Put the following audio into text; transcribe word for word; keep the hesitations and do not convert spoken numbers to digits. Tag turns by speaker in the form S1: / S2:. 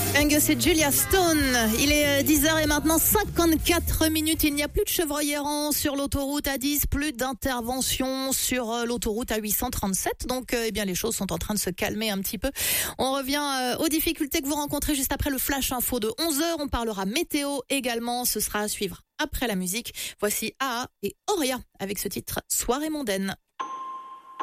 S1: Angus et Julia Stone. Il est dix heures et maintenant cinquante-quatre minutes. Il n'y a plus de chevreuils errants sur l'autoroute A dix, plus d'intervention sur l'autoroute A huit cent trente-sept. Donc, eh bien, les choses sont en train de se calmer un petit peu. On revient aux difficultés que vous rencontrez juste après le flash info de onze heures. On parlera météo également. Ce sera à suivre après la musique. Voici A A et Auria avec ce titre Soirée mondaine.